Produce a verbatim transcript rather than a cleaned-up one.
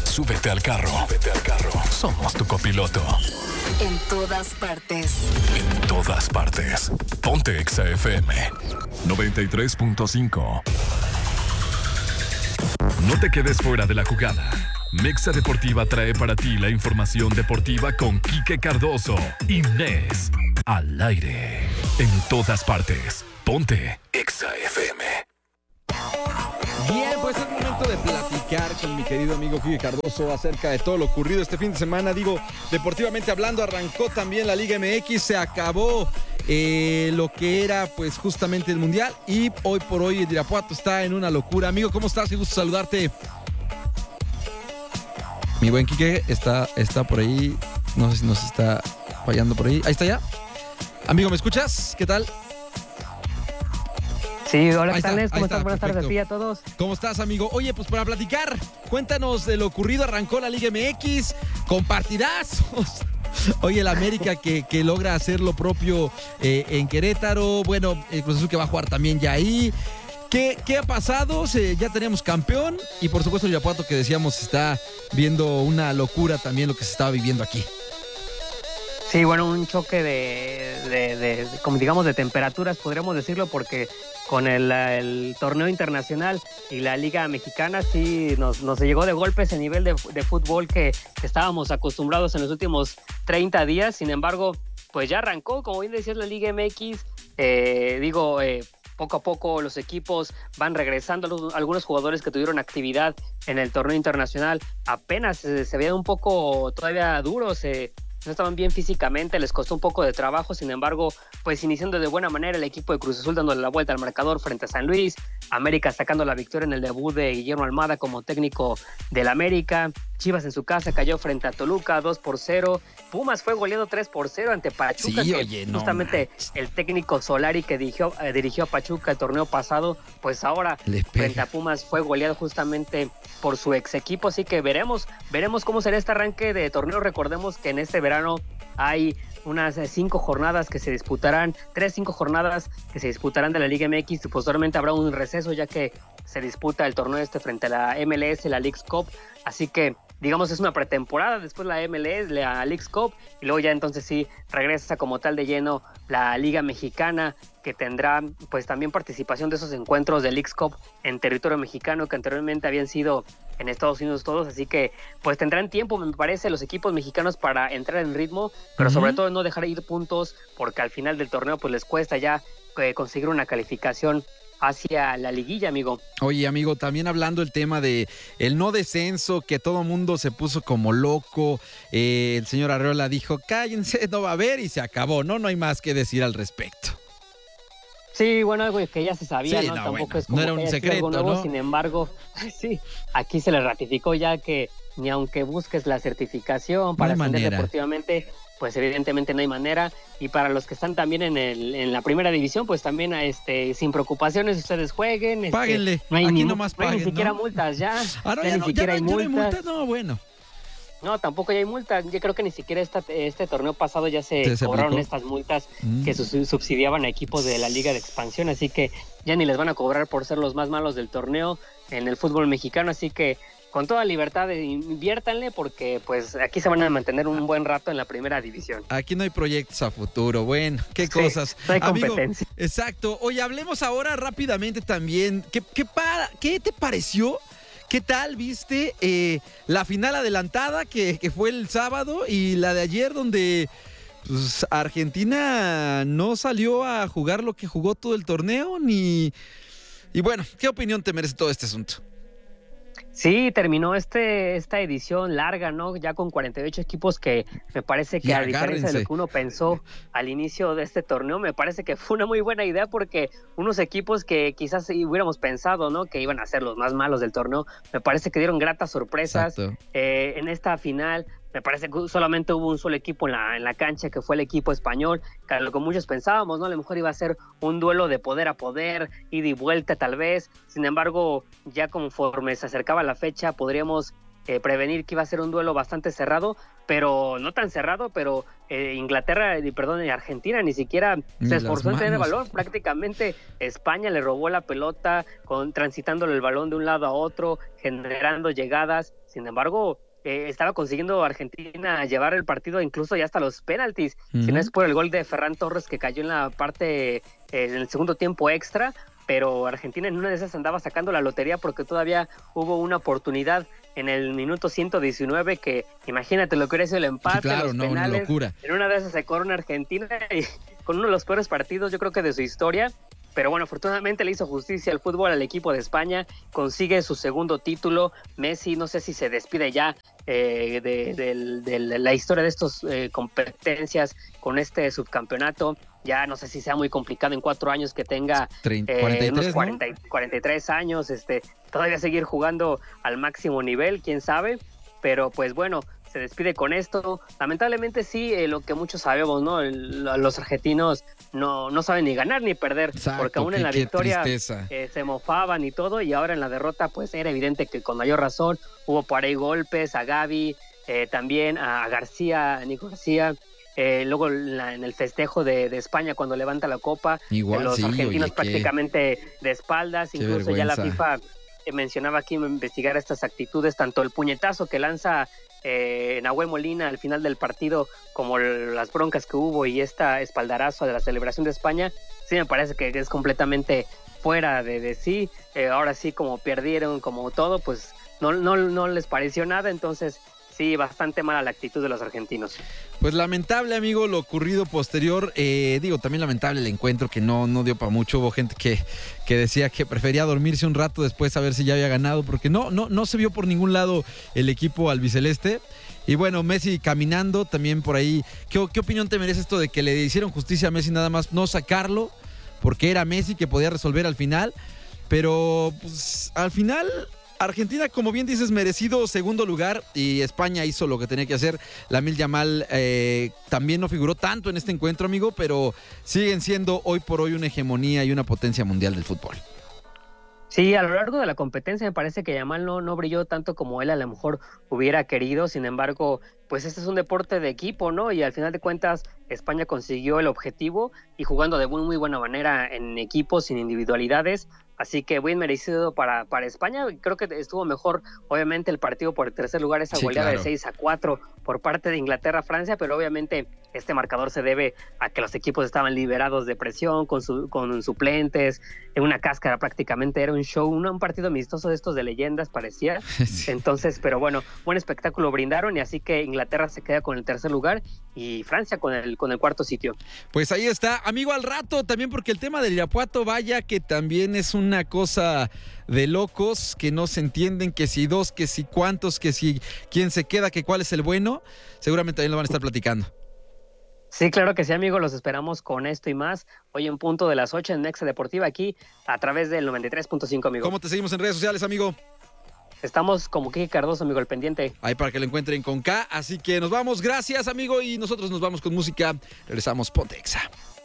Súbete al carro. Súbete al carro. Somos tu copiloto. En todas partes. En todas partes. Ponte Exa F M noventa y tres punto cinco. No te quedes fuera de la jugada. Mexa Deportiva trae para ti la información deportiva con Quique Cardoso y Ness al aire. En todas partes. Ponte Exa F M. Bien, pues es momento de platicar con mi querido amigo Quique Cardoso acerca de todo lo ocurrido este fin de semana. Digo, deportivamente hablando, arrancó también la Liga M X, se acabó eh, lo que era pues justamente el Mundial y hoy por hoy el Irapuato está en una locura. Amigo, ¿cómo estás? Qué gusto saludarte. Mi buen Quique está, está por ahí, no sé si nos está fallando por ahí. Ahí está ya. Amigo, ¿me escuchas? ¿Qué tal? Sí, hola, ¿qué tal? ¿Cómo estás? Buenas Perfecto. tardes a ti y a todos. ¿Cómo estás, amigo? Oye, pues para platicar, cuéntanos de lo ocurrido. Arrancó la Liga M X, compartidazos. Oye, el América que, que logra hacer lo propio eh, en Querétaro. Bueno, el Cruz Azul que va a jugar también ya ahí. ¿Qué, qué ha pasado? Se, ya tenemos campeón y por supuesto el Irapuato que decíamos está viendo una locura también lo que se estaba viviendo aquí. Sí, bueno, un choque de, de, de, de como digamos, de temperaturas, podríamos decirlo, porque con el, el torneo internacional y la Liga Mexicana sí nos, nos llegó de golpe ese nivel de, de fútbol que, que estábamos acostumbrados en los últimos treinta días. Sin embargo, pues ya arrancó, como bien decías, la Liga M X. Eh, digo, eh, poco a poco los equipos van regresando. Algunos jugadores que tuvieron actividad en el torneo internacional apenas se, se veían un poco todavía duros, eh, no estaban bien físicamente, les costó un poco de trabajo. Sin embargo, pues iniciando de buena manera el equipo de Cruz Azul dándole la vuelta al marcador frente a San Luis, América sacando la victoria en el debut de Guillermo Almada como técnico del América, Chivas en su casa cayó frente a Toluca dos por cero, Pumas fue goleado tres por cero ante Pachuca, Sí, que oye, no justamente manches. el técnico Solari que dirigió, eh, dirigió a Pachuca el torneo pasado, pues ahora frente a Pumas fue goleado justamente por su ex equipo, así que veremos, veremos cómo será este arranque de torneo. Recordemos que en este verano hay unas cinco jornadas que se disputarán, tres, cinco jornadas que se disputarán de la Liga M X y posteriormente habrá un receso ya que se disputa el torneo este frente a la M L S, la Leagues Cup, así que digamos es una pretemporada, después la M L S, la Leagues Cup y luego ya entonces sí regresa como tal de lleno la Liga Mexicana, que tendrá pues también participación de esos encuentros de Leagues Cup en territorio mexicano que anteriormente habían sido en Estados Unidos todos, así que pues tendrán tiempo, me parece, los equipos mexicanos para entrar en ritmo, pero uh-huh. sobre todo no dejar ir puntos, porque al final del torneo pues les cuesta ya eh, conseguir una calificación hacia la liguilla, amigo. Oye, amigo, también hablando el tema de el no descenso, que todo mundo se puso como loco, eh, el señor Arreola dijo, cállense, no va a haber, y se acabó, ¿no? No hay más que decir al respecto. Sí, bueno, algo que ya se sabía, sí, ¿no? no Tampoco bueno, es como no era un secreto, nuevo, ¿no? Sin embargo, sí, aquí se le ratificó ya que ni aunque busques la certificación para no ascender deportivamente, pues evidentemente no hay manera. Y para los que están también en el en la primera división, pues también este sin preocupaciones ustedes jueguen. Este, páguenle, no hay aquí ni, nomás paguen, no hay ni siquiera ¿no? multas ya. Ah, no, ya, ya, ni no, siquiera ya, hay no, multas. no hay multas, no, bueno. No, tampoco ya hay multas. Yo creo que ni siquiera esta, este torneo pasado ya se, se cobraron aplicó? estas multas mm. que subsidiaban a equipos de la Liga de Expansión, así que ya ni les van a cobrar por ser los más malos del torneo en el fútbol mexicano, así que con toda libertad inviértanle porque pues aquí se van a mantener un buen rato en la primera división. Aquí no hay proyectos a futuro, bueno, qué sí, cosas. No hay competencia. Amigo, exacto. Oye, hablemos ahora rápidamente también. ¿Qué, qué, para, qué te pareció? ¿Qué tal viste eh, la final adelantada que, que fue el sábado y la de ayer donde pues, Argentina no salió a jugar lo que jugó todo el torneo? Ni Y bueno, ¿qué opinión te merece todo este asunto? Sí, terminó este esta edición larga, ¿no? Ya con cuarenta y ocho equipos que me parece que a diferencia de lo que uno pensó al inicio de este torneo, me parece que fue una muy buena idea porque unos equipos que quizás hubiéramos pensado, ¿no? Que iban a ser los más malos del torneo, me parece que dieron gratas sorpresas eh, en esta final. Me parece que solamente hubo un solo equipo en la, en la cancha, que fue el equipo español, que a lo que muchos pensábamos, ¿no? A lo mejor iba a ser un duelo de poder a poder, ida y vuelta tal vez. Sin embargo, ya conforme se acercaba la fecha, podríamos eh, prevenir que iba a ser un duelo bastante cerrado, pero no tan cerrado, pero eh, Inglaterra, eh, perdón, Argentina ni siquiera Ni se esforzó en tener el manos. balón. Prácticamente España le robó la pelota, con, transitándole el balón de un lado a otro, generando llegadas. Sin embargo, eh, estaba consiguiendo Argentina llevar el partido incluso ya hasta los penaltis. Uh-huh. Si no es por el gol de Ferran Torres que cayó en la parte, eh, en el segundo tiempo extra, pero Argentina en una de esas andaba sacando la lotería porque todavía hubo una oportunidad en el minuto ciento diecinueve que, imagínate lo que hubiera sido el empate, Sí, claro, los no, una penales. locura. En una de esas se corona Argentina y con uno de los peores partidos, yo creo que de su historia. Pero bueno, afortunadamente le hizo justicia al fútbol al equipo de España, consigue su segundo título. Messi, no sé si se despide ya eh, de, de, de, de la historia de estas eh, competencias con este subcampeonato. Ya no sé si sea muy complicado en cuatro años que tenga treinta, eh, cuarenta y tres, unos cuarenta, ¿no? cuarenta y tres años, este, todavía seguir jugando al máximo nivel, quién sabe. Pero pues bueno, se despide con esto. Lamentablemente sí, eh, lo que muchos sabemos, ¿no? El, los argentinos no, no saben ni ganar ni perder, Exacto, porque aún qué, en la qué victoria tristeza. eh, se mofaban y todo, y ahora en la derrota pues era evidente que con mayor razón hubo por ahí golpes a Gavi, eh, también a García, a Nico García. Eh, luego la, en el festejo de, de España cuando levanta la copa, Igual, eh, los sí, argentinos oye, qué- prácticamente de espaldas, qué incluso ya la vergüenza. FIFA eh, mencionaba aquí investigar estas actitudes, tanto el puñetazo que lanza eh, Nahuel Molina al final del partido, como el, las broncas que hubo y esta espaldarazo de la celebración de España, sí me parece que es completamente fuera de, de sí. Eh, ahora sí, como perdieron, como todo, pues no, no, no les pareció nada, entonces sí, bastante mala la actitud de los argentinos. Pues lamentable, amigo, lo ocurrido posterior. Eh, digo, también lamentable el encuentro que no, no dio para mucho. Hubo gente que, que decía que prefería dormirse un rato después a ver si ya había ganado, porque no, no, no se vio por ningún lado el equipo albiceleste. Y bueno, Messi caminando también por ahí. ¿Qué, qué opinión te merece esto de que le hicieron justicia a Messi nada más no sacarlo? Porque era Messi que podía resolver al final. Pero pues, al final Argentina, como bien dices, merecido segundo lugar, y España hizo lo que tenía que hacer. Lamine Yamal eh, también no figuró tanto en este encuentro, amigo, pero siguen siendo hoy por hoy una hegemonía y una potencia mundial del fútbol. Sí, a lo largo de la competencia me parece que Yamal no, no brilló tanto como él a lo mejor hubiera querido. Sin embargo, pues este es un deporte de equipo, ¿no? Y al final de cuentas España consiguió el objetivo y jugando de muy, muy buena manera en equipo, sin individualidades. Así que bien merecido para, para España. Creo que estuvo mejor, obviamente, el partido por el tercer lugar, esa Sí, goleada claro. de seis a cuatro por parte de Inglaterra-Francia, pero obviamente este marcador se debe a que los equipos estaban liberados de presión, con, su, con suplentes, en una cáscara prácticamente, era un show, un, un partido amistoso de estos de leyendas parecía. Sí. Entonces, pero bueno, buen espectáculo brindaron, y así que Inglaterra se queda con el tercer lugar y Francia con el, con el cuarto sitio. Pues ahí está, amigo, al rato también, porque el tema del Irapuato, vaya que también es una cosa de locos, que no se entienden, que si dos, que si cuántos, que si quién se queda, que cuál es el bueno. Seguramente también lo van a estar platicando. Sí, claro que sí, amigo, los esperamos con esto y más hoy en punto de las ocho en Nexa Deportiva, aquí a través del noventa y tres punto cinco, amigo. ¿Cómo te seguimos en redes sociales, amigo? Estamos como Kike Cardoso, amigo, el pendiente. Ahí para que lo encuentren con K. Así que nos vamos, gracias, amigo, y nosotros nos vamos con música. Regresamos, ponte Exa.